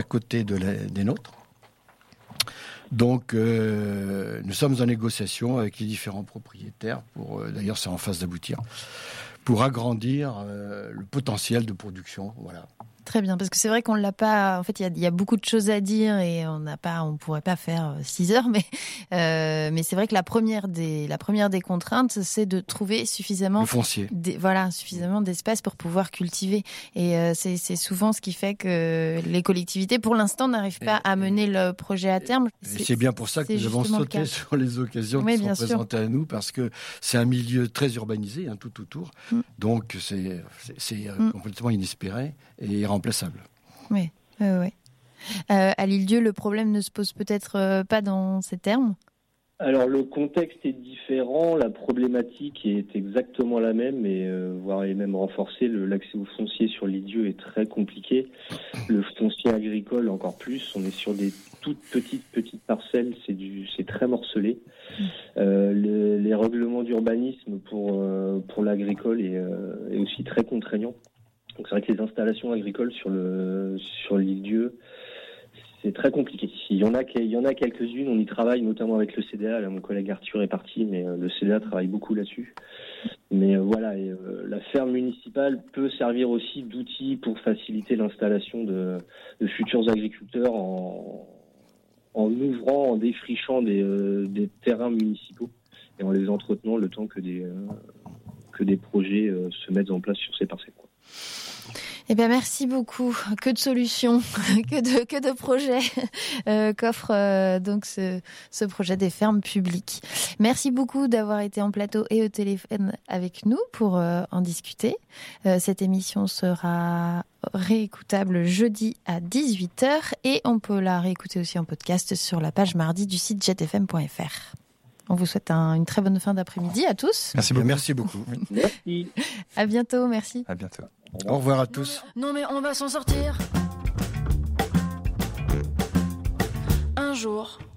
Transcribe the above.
côté des nôtres. Donc, nous sommes en négociation avec les différents propriétaires d'ailleurs, c'est en phase d'aboutir, pour agrandir le potentiel de production. Voilà. Très bien, parce que c'est vrai qu'on l'a pas. En fait, il y a beaucoup de choses à dire et on pourrait pas faire 6 heures, mais c'est vrai que la première des contraintes, c'est de trouver suffisamment le foncier. Suffisamment d'espace pour pouvoir cultiver. Et c'est souvent ce qui fait que les collectivités, pour l'instant, n'arrivent pas à mener le projet à terme. C'est bien pour ça que nous avons sauté sur les occasions qui sont présentées à nous, parce que c'est un milieu très urbanisé, tout autour. Donc c'est complètement inespéré et irremplaçable. Oui. À l'île-Dieu, le problème ne se pose peut-être pas dans ces termes. Alors le contexte est différent, la problématique est exactement la même, voire est même renforcée. L'accès au foncier sur l'île-Dieu est très compliqué. Le foncier agricole encore plus. On est sur des toutes petites parcelles, c'est très morcelé. Les règlements d'urbanisme pour l'agricole est aussi très contraignant. Donc c'est vrai que les installations agricoles sur l'île-Dieu, c'est très compliqué. Il y en a quelques-unes, on y travaille notamment avec le CDA. Là, mon collègue Arthur est parti, mais le CDA travaille beaucoup là-dessus. Mais la ferme municipale peut servir aussi d'outil pour faciliter l'installation de futurs agriculteurs en ouvrant, en défrichant des terrains municipaux et en les entretenant le temps que des projets se mettent en place sur ces parcelles. Eh bien, merci beaucoup. Que de solutions, que de projets qu'offre donc ce projet des fermes publiques. Merci beaucoup d'avoir été en plateau et au téléphone avec nous pour en discuter. Cette émission sera réécoutable jeudi à 18h et on peut la réécouter aussi en podcast sur la page mardi du site jetfm.fr. On vous souhaite une très bonne fin d'après-midi à tous. Merci beaucoup. Merci. À bientôt, merci. À bientôt. Au revoir à tous. Non mais on va s'en sortir. Un jour,